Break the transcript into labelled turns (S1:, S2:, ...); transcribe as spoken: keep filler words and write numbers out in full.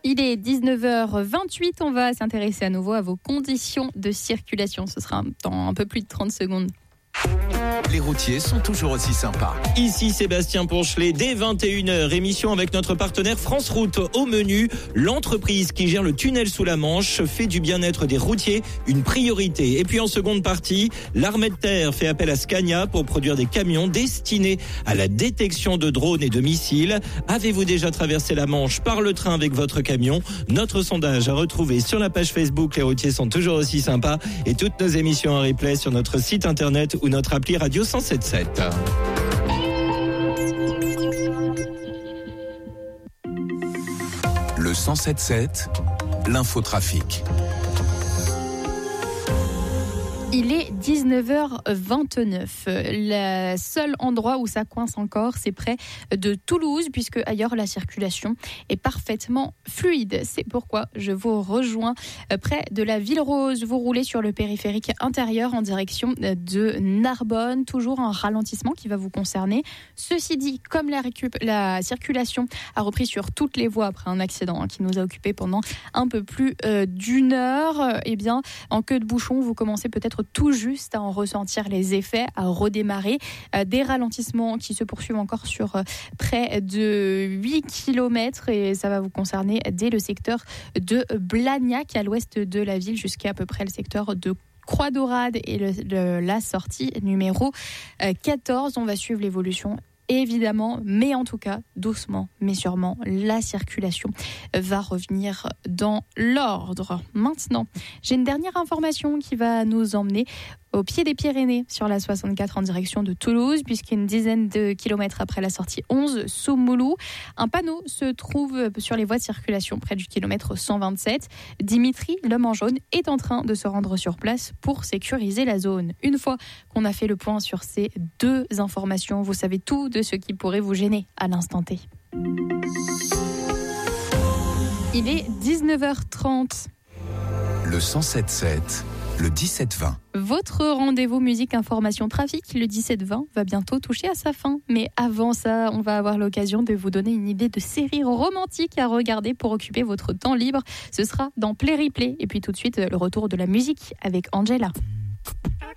S1: Il est dix-neuf heures vingt-huit, on va s'intéresser à nouveau à vos conditions de circulation. Ce sera dans un peu plus de trente secondes.
S2: Les routiers sont toujours aussi sympas.
S3: Ici Sébastien Ponchelet, dès vingt et une heures, émission avec notre partenaire France Route. Au menu, l'entreprise qui gère le tunnel sous la Manche fait du bien-être des routiers une priorité. Et puis en seconde partie, l'armée de terre fait appel à Scania pour produire des camions destinés à la détection de drones et de missiles. Avez-vous déjà traversé la Manche par le train avec votre camion ? Notre sondage à retrouver sur la page Facebook Les routiers sont toujours aussi sympas et toutes nos émissions en replay sur notre site internet ou notre appli Radio cent sept sept.
S2: Le cent sept sept, l'infotrafic.
S1: Il est dix-neuf heures vingt-neuf. Le seul endroit où ça coince encore, c'est près de Toulouse, puisque ailleurs la circulation est parfaitement fluide. C'est pourquoi je vous rejoins près de la Ville Rose. Vous roulez sur le périphérique intérieur en direction de Narbonne. Toujours un ralentissement qui va vous concerner. Ceci dit, comme la, récup- la circulation a repris sur toutes les voies après un accident hein, qui nous a occupé pendant un peu plus euh, d'une heure, eh bien, en queue de bouchon, vous commencez peut-être tout juste à en ressentir les effets, à redémarrer. Euh, des ralentissements qui se poursuivent encore sur euh, près de huit kilomètres et ça va vous concerner dès le secteur de Blagnac à l'ouest de la ville jusqu'à à peu près le secteur de Croix-Daurade et le, le, la sortie numéro quatorze. On va suivre l'évolution évidemment, mais en tout cas, doucement, mais sûrement, la circulation va revenir dans l'ordre. Maintenant, j'ai une dernière information qui va nous emmener au pied des Pyrénées, sur la soixante-quatre en direction de Toulouse, puisqu'une dizaine de kilomètres après la sortie onze, Soumoulou, un panneau se trouve sur les voies de circulation près du kilomètre cent vingt-sept. Dimitri, l'homme en jaune, est en train de se rendre sur place pour sécuriser la zone. Une fois qu'on a fait le point sur ces deux informations, vous savez tout de ce qui pourrait vous gêner à l'instant T. Il est dix-neuf heures trente.
S2: Le cent sept sept, le dix-sept vingt.
S1: Votre rendez-vous musique information trafic, le dix-sept vingt, va bientôt toucher à sa fin. Mais avant ça, on va avoir l'occasion de vous donner une idée de série romantique à regarder pour occuper votre temps libre. Ce sera dans Play Replay. Et puis tout de suite, le retour de la musique avec Angela.